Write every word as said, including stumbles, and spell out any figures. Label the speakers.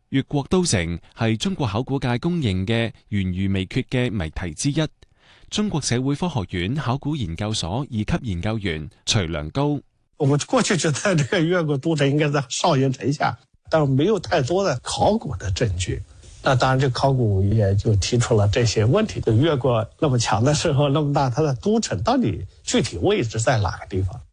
Speaker 1: 越國都城係中國考古界公認嘅懸而未決嘅謎題之一。中國社會科學院考古研究所二級研究員徐良高：
Speaker 2: 我們過去就在這個越國都城應該在少陰城下，但沒有太多的考古的證據。那當然，這考古也就提出了這些問題：越國那麼強的時候，那麼大，它的都城到底具體位置在哪個地方？